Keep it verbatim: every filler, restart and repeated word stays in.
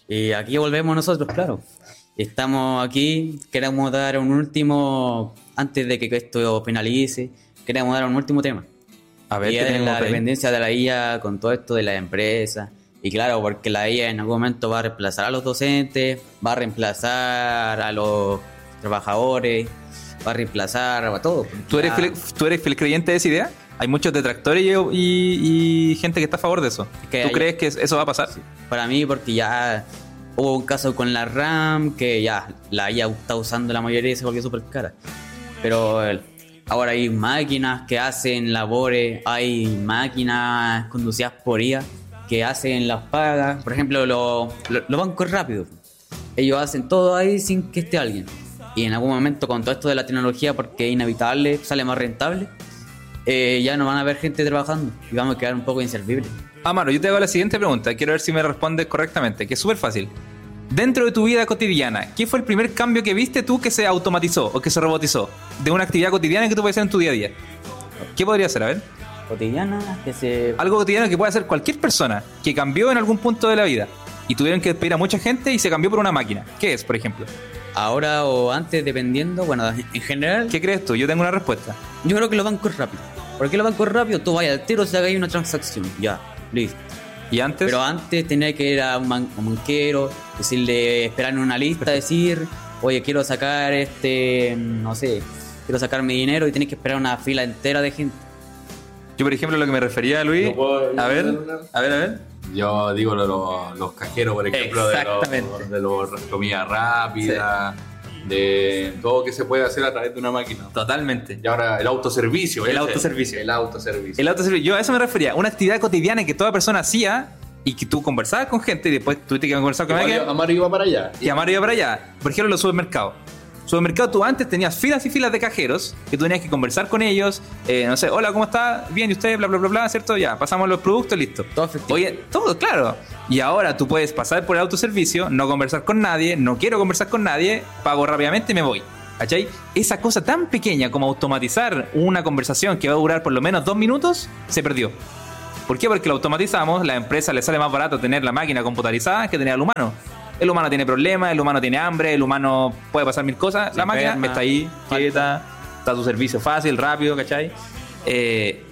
Y aquí volvemos nosotros, claro. Estamos aquí, queremos dar un último, antes de que esto finalice, queremos dar un último tema. A ver, y ¿qué es tenemos la por ahí? dependencia de la I A con todo esto de las empresas. Y claro, porque la I A en algún momento va a reemplazar a los docentes, va a reemplazar a los trabajadores, va a reemplazar a todo. ¿Tú eres, Ya- fiel, ¿Tú eres fiel creyente de esa idea? Hay muchos detractores y, y- y gente que está a favor de eso. que ¿Tú hay- crees que eso va a pasar? Para mí, porque ya hubo un caso con la RAM que ya la I A está usando la mayoría y se volvió súper cara. Pero el- ahora hay máquinas que hacen labores, hay máquinas conducidas por I A que hacen las pagas. Por ejemplo, los lo, los bancos rápidos. Ellos hacen todo ahí sin que esté alguien. Y en algún momento con todo esto de la tecnología, porque es inevitable, sale más rentable, eh, ya no van a haber gente trabajando y vamos a quedar un poco inservibles. Amaro, yo te hago la siguiente pregunta. Quiero ver si me respondes correctamente, que es súper fácil. Dentro de tu vida cotidiana, ¿qué fue el primer cambio que viste tú que se automatizó o que se robotizó? De una actividad cotidiana que tú puedes hacer en tu día a día. ¿Qué podría ser? A ver. Cotidiana, que se... Algo cotidiano que puede hacer cualquier persona que cambió en algún punto de la vida y tuvieron que despedir a mucha gente y se cambió por una máquina. ¿Qué es, por ejemplo? Ahora o antes, dependiendo, bueno, en general, ¿Qué crees tú? Yo tengo una respuesta. yo creo que los bancos rápidos. ¿Por qué los bancos rápidos? Tú vayas al tiro, se haga ahí una transacción, ya, listo. ¿Y antes? Pero antes tenía que ir a un, ban- un banquero, decirle, esperar en una lista, decir, oye, quiero sacar este, no sé, quiero sacar mi dinero y tenés que esperar una fila entera de gente. Yo, por ejemplo, lo que me refería a Luis... ¿No puedo A ver, ayudar? a ver, a ver. Yo digo lo- lo- los cajeros, por ejemplo, de Exactamente. los, de los comida rápida, de todo que se puede hacer a través de una máquina. Totalmente. Y ahora el autoservicio. El ese. autoservicio. El autoservicio. El autoservicio, yo a eso me refería. Una actividad cotidiana que toda persona hacía y que tú conversabas con gente y después tuviste que conversar con Igual alguien. Amaro iba para allá. Y Amaro iba para allá. Por ejemplo, los supermercados. Supermercado, tú antes tenías filas y filas de cajeros que tú tenías que conversar con ellos. Eh, no sé, hola, ¿cómo está? Bien, ¿y usted? Bla, bla, bla, bla, ¿cierto? Ya, pasamos los productos, listo. Todo efectivo. Oye, todo, claro. Y ahora tú puedes pasar por el autoservicio, no conversar con nadie, no quiero conversar con nadie, pago rápidamente y me voy. ¿Cachai? Esa cosa tan pequeña como automatizar una conversación que va a durar por lo menos dos minutos, se perdió. ¿Por qué? Porque lo automatizamos, la empresa le sale más barato tener la máquina computarizada que tener al humano. El humano tiene problemas, el humano tiene hambre, el humano puede pasar mil cosas. Se la máquina enferma, está ahí, quieta, está a tu servicio fácil, rápido, ¿cachai? Eh,